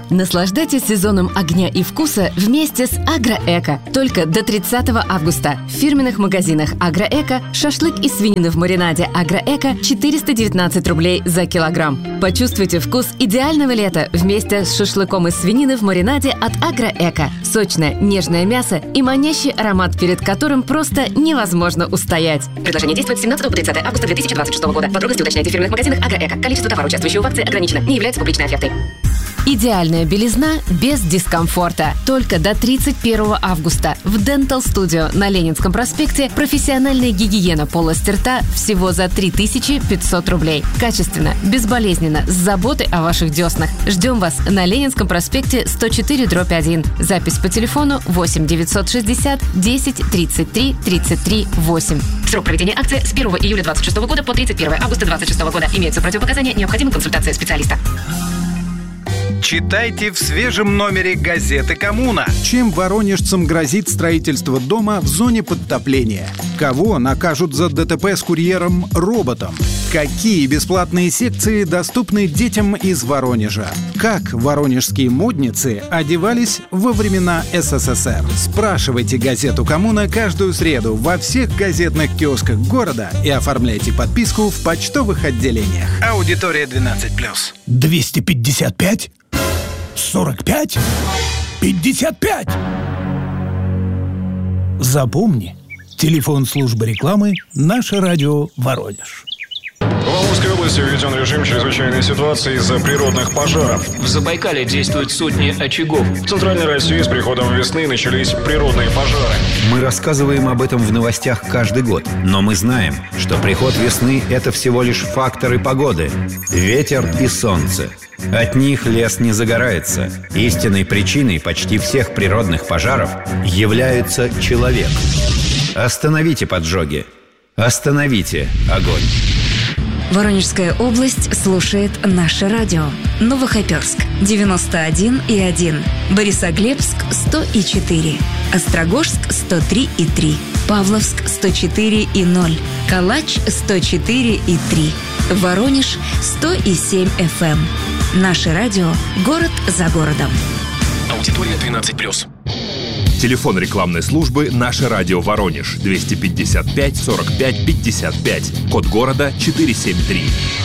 Наслаждайтесь сезоном огня и вкуса вместе с Агроэко. Только до 30 августа. В фирменных магазинах Агроэко шашлык из свинины в маринаде Агроэко 419 рублей за килограмм. Почувствуйте вкус идеального лета вместе с шашлыком из свинины в маринаде от Агроэко. Сочное, нежное мясо и манящий аромат, перед которым просто невозможно устоять. Предложение действует с 17 по 30 августа 2026 года. Подробности уточняйте в фирменных магазинах Агроэко. Количество товара, участвующего в акции, ограничено. Не является публичной офертой. Идеальная белизна без дискомфорта. Только до 31 августа. В Dental Studio на Ленинском проспекте профессиональная гигиена полости рта всего за 3500 рублей. Качественно, безболезненно, с заботой о ваших деснах. Ждем вас на Ленинском проспекте 104/1. Запись по телефону 8 960 10 33 33 8. Срок проведения акции с 1 июля 2026 года по 31 августа 2026 года. Имеются противопоказания, необходима консультация специалиста. Читайте в свежем номере газеты «Коммуна». Чем воронежцам грозит строительство дома в зоне подтопления? Кого накажут за ДТП с курьером-роботом? Какие бесплатные секции доступны детям из Воронежа? Как воронежские модницы одевались во времена СССР? Спрашивайте газету «Коммуна» каждую среду во всех газетных киосках города и оформляйте подписку в почтовых отделениях. Аудитория 12+. 255? 45? 55? Запомни, телефон службы рекламы «Наше радио Воронеж». В Амурской области введен режим чрезвычайной ситуации из-за природных пожаров. В Забайкале действуют сотни очагов. В Центральной России с приходом весны начались природные пожары. Мы рассказываем об этом в новостях каждый год. Но мы знаем, что приход весны – это всего лишь факторы погоды. Ветер и солнце. От них лес не загорается. Истинной причиной почти всех природных пожаров является человек. Остановите поджоги. Остановите огонь. Воронежская область слушает наше радио. Новохоперск 91,1, Борисоглебск 100,4, Острогожск 103,3, Павловск 104,0, Калач 104,3, Воронеж 100,7 FM. Наше радио. Город за городом. Аудитория 12+. Телефон рекламной службы «Наше радио Воронеж» 255 45 55. Код города 473.